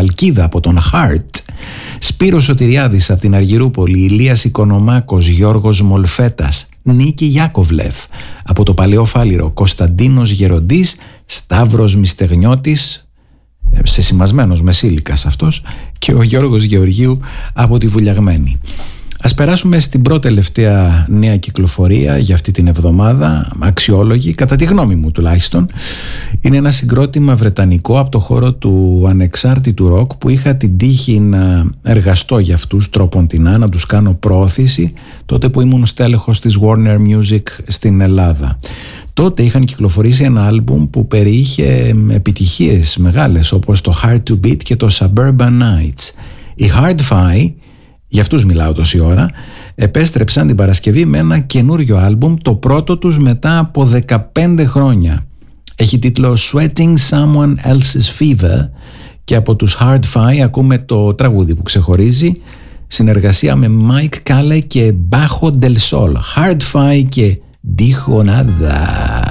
Χαλκίδα από τον Heart, Σπύρος Σωτηριάδης από την Αργυρούπολη, Ηλίας Οικονομάκος, Γιώργος Μολφέτας, Νίκη Γιάκοβλεφ από το Παλαιό Φάληρο, Κωνσταντίνος Γεροντής, Σταύρος Μιστεγνιώτης, σεσημασμένος μεσήλικας αυτός, και ο Γιώργος Γεωργίου από τη Βουλιαγμένη. Ας περάσουμε στην πρώτη τελευταία νέα κυκλοφορία για αυτή την εβδομάδα, αξιόλογη, κατά τη γνώμη μου τουλάχιστον. Είναι ένα συγκρότημα βρετανικό από το χώρο του ανεξάρτητου ροκ που είχα την τύχη να εργαστώ για αυτούς τρόποντινά, να τους κάνω προώθηση τότε που ήμουν στέλεχος της Warner Music στην Ελλάδα. Τότε είχαν κυκλοφορήσει ένα άλμπουμ που περιείχε επιτυχίες μεγάλες όπως το Hard to Beat και το Suburban Nights. Οι Hard-Fi, για αυτούς μιλάω τόση ώρα, επέστρεψαν την Παρασκευή με ένα καινούριο άλμπουμ, το πρώτο τους μετά από 15 χρόνια. Έχει τίτλο Sweating Someone Else's Fever και από τους Hard-Fi ακούμε το τραγούδι που ξεχωρίζει, συνεργασία με Mike Kalle και Bajo del Sol. Hard-Fi και Dijo Nada.